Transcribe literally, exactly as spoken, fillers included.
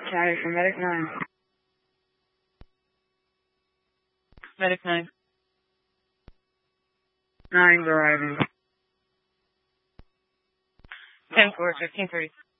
County for Medic nine. Medic nine. Nine's arriving. ten four, fifteen thirty.